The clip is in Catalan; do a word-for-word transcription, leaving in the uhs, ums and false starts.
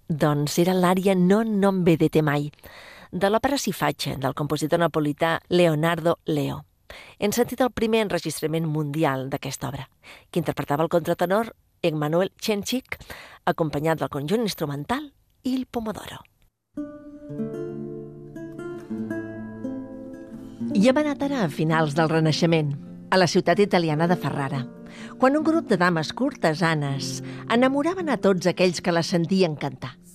Doncs era l'ària Non non vedete mai, de l'òpera Si face, del compositor napolità Leonardo Leo. Hem sentit el primer enregistrament mundial d'aquesta obra, que interpretava el contratenor Emmanuel Chenchik, acompanyat del conjunt instrumental Il Pomodoro. I hem anat ara a finals del Renaixement, a la ciutat italiana de Ferrara, quan un grup de dames cortesanes enamoraven a tots aquells que la sentien cantar.